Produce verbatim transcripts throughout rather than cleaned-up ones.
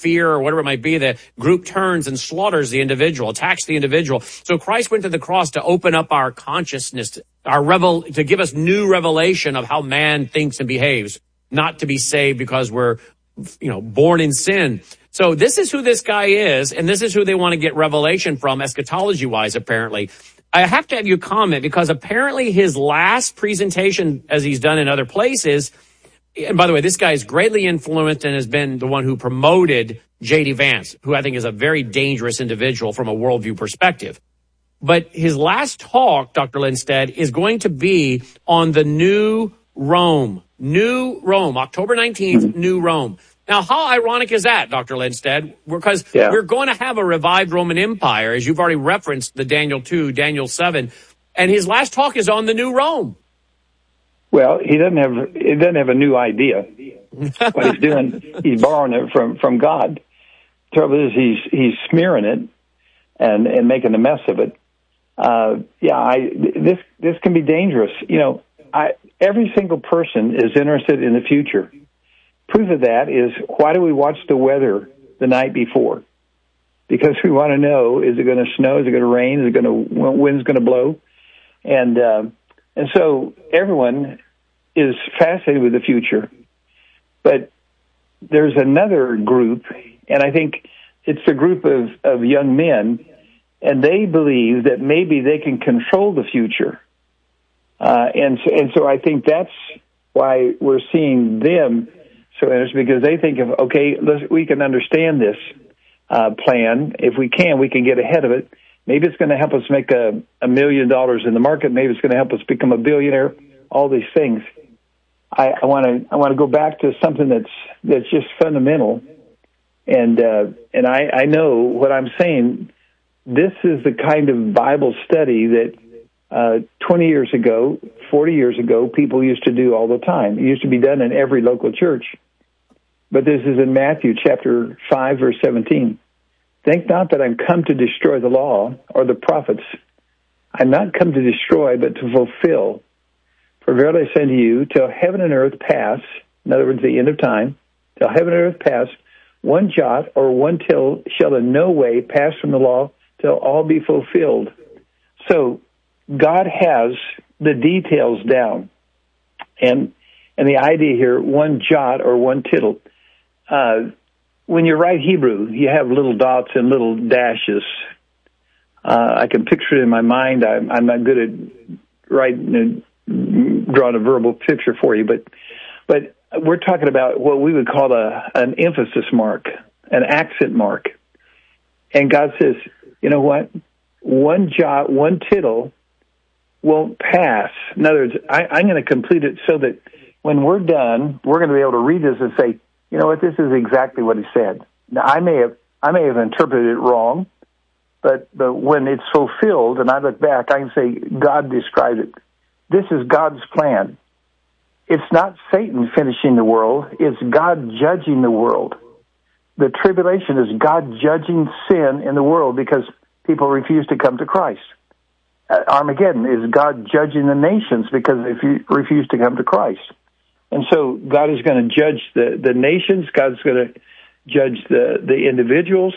fear or whatever it might be, the group turns and slaughters the individual, attacks the individual. So Christ went to the cross to open up our consciousness, our revel, to give us new revelation of how man thinks and behaves, not to be saved because we're, you know, born in sin. So this is who this guy is, and this is who they want to get revelation from, eschatology-wise, apparently. I have to have you comment, because apparently his last presentation, as he's done in other places, and by the way, this guy is greatly influenced and has been the one who promoted J D. Vance, who I think is a very dangerous individual from a worldview perspective. But his last talk, Doctor Lindstedt, is going to be on the New Rome. New Rome, October nineteenth, New Rome. Now, how ironic is that, Doctor Lindstedt? Because yeah. we're going to have a revived Roman Empire, as you've already referenced the Daniel two, Daniel seven, and his last talk is on the New Rome. Well, he doesn't have he doesn't have a new idea. What he's doing, he's borrowing it from, from God. The trouble is, he's he's smearing it and, and making a mess of it. Uh, yeah, I this this can be dangerous. You know, I every single person is interested in the future. Proof of that is, why do we watch the weather the night before? Because we want to know, is it going to snow? Is it going to rain? Is it going to, wind's going to blow? And, uh, and so everyone is fascinated with the future. But there's another group, and I think it's a group of, of young men, and they believe that maybe they can control the future. Uh, and so, and so I think that's why we're seeing them so interested, because they think of, okay, let's, we can understand this uh, plan. If we can, we can get ahead of it. Maybe it's going to help us make a, a million dollars in the market. Maybe it's going to help us become a billionaire. All these things. I want to I want to go back to something that's that's just fundamental, and uh, and I, I know what I'm saying. This is the kind of Bible study that uh, twenty years ago, forty years ago, people used to do all the time. It used to be done in every local church. But this is in Matthew chapter five, verse seventeen. Think not that I'm come to destroy the law or the prophets. I'm not come to destroy, but to fulfill. For verily I say unto you, till heaven and earth pass, in other words, the end of time, till heaven and earth pass, one jot or one tittle shall in no way pass from the law till all be fulfilled. So God has the details down. And and the idea here, one jot or one tittle. Uh, when you write Hebrew, you have little dots and little dashes. Uh, I can picture it in my mind. I'm, I'm not good at writing and drawing a verbal picture for you, but but we're talking about what we would call a an emphasis mark, an accent mark. And God says, you know what? One jot, one tittle won't pass. In other words, I, I'm going to complete it so that when we're done, we're going to be able to read this and say, you know what, this is exactly what he said. Now, I may have I may have interpreted it wrong, but, but when it's fulfilled and I look back, I can say God described it. This is God's plan. It's not Satan finishing the world. It's God judging the world. The tribulation is God judging sin in the world because people refuse to come to Christ. Uh, Armageddon is God judging the nations because they refuse to come to Christ. And so God is going to judge the, the nations. God's going to judge the, the individuals.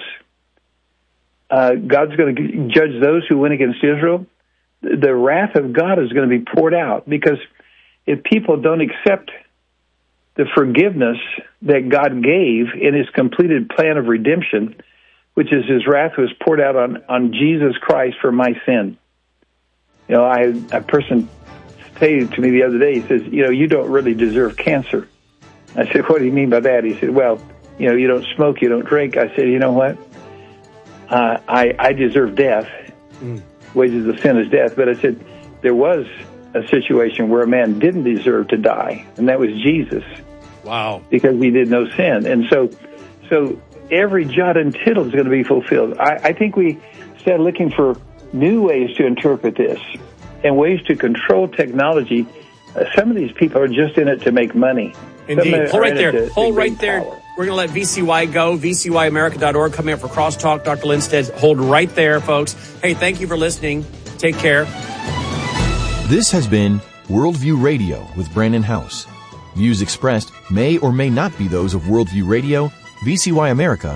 Uh, God's going to judge those who went against Israel. The wrath of God is going to be poured out because if people don't accept the forgiveness that God gave in his completed plan of redemption, which is his wrath was poured out on, on Jesus Christ for my sin. You know, I a person stated to me the other day, he says, you know, you don't really deserve cancer. I said, what do you mean by that? He said, well, you know, you don't smoke, you don't drink. I said, you know what? Uh, I, I deserve death. Mm. Wages of sin is death. But I said, there was a situation where a man didn't deserve to die, and that was Jesus. Wow. Because he did no sin. And so so every jot and tittle is going to be fulfilled. I, I think we started looking for new ways to interpret this and ways to control technology. Uh, some of these people are just in it to make money. Indeed. Hold right there. To, Hold to right there. Power. We're going to let V C Y go. V C Y America dot org. Come here for Crosstalk. Doctor Lindstedt. Hold right there, folks. Hey, thank you for listening. Take care. This has been Worldview Radio with Brandon House. Views expressed may or may not be those of Worldview Radio, V C Y America,